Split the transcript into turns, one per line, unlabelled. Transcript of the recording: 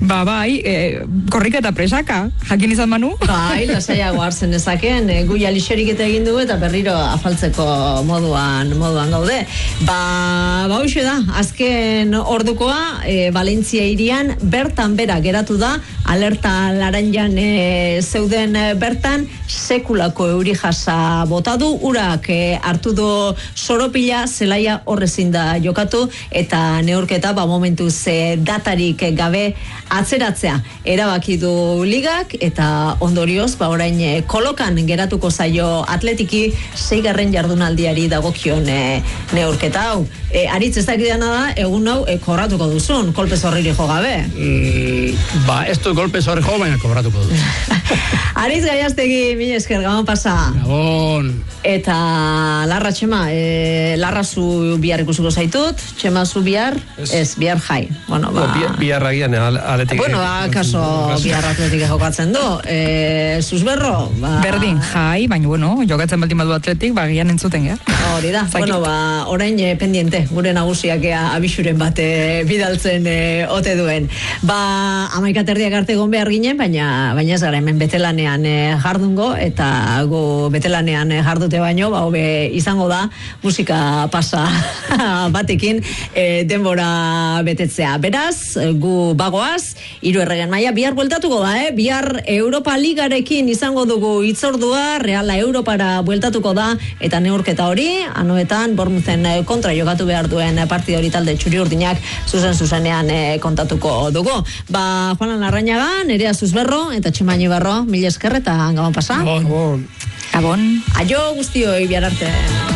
Bai, korrika eta presaka, jakin izan manu?
Bai, lasaiago hartzen ezaken, gu jalixerik eta egin dugu eta berriro afaltzeko moduan gaude. Hoxe da, azken ordukoa, Valentzia hirian bertan bera geratu da, alerta laranjan zeuden bertan, sekulako euri jasa bota du, urak hartu du soropila, zelaia horrezin da jokatu, eta neurketa momentuz datarik gabe atzeratzea erabaki du ligak, eta ondorioz, orain kolokan geratuko zaio Atletiki 6. jardunaldiari dagokion neurketa hau. Aritz ez dakidana da, egun hau kobratuko duzun, kolpe zorriri jo gabe.
Ez du kolpe zorri jo, baina kobratuko duzun.
Aritz Gaiastegi, mila esker, gabon pasa.
Gabon.
Eta Larra, Txema, Larra zu bihar ikusuko zaitut, Txema zu bihar, ez, bihar jai.
Bihar agian Atletik.
Akaso bihar Atletik jokatzen du. Zuzberro?
Berdin, jai, baina, jokatzen baldin badu Atletik, gian entzuten,
Hori da, orain pendiente, gure nagusiak abisuren bat bidaltzen ote duen. 11:00 arte egon behar ginen, baina ez gara hemen betelanean jardungo, eta gu betelanean jardute baino, hobe izango da musika pasa batekin denbora betetzea. Beraz, gu bagoaz, 3 erregen maila, bihar bueltatuko da, bihar Europa Ligarekin izango dugu hitzordua, Reala Europara bueltatuko da, eta neurketa hori, anoetan, Bournemouthen kontra jokatu behar duen partida hori talde txuri-urdinak zuzenean kontatuko dugu. Juanan Larrañaga, Nerea Zuzberro, eta Txema Ibarro, mila esker eta gabon pasa.
Gabon.
Gabon.
Aio guztioi bihar arte.